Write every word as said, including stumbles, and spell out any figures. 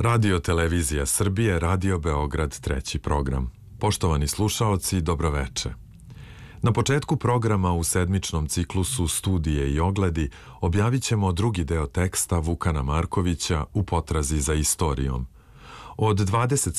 Radio Televizija Srbije, Radio Beograd, treći program. Poštovani slušaoci, dobroveče. Na početku programa u sedmičnom ciklusu Studije i ogledi objavit ćemo drugi deo teksta Vukana Markovića U potrazi za istorijom. Od dvadeset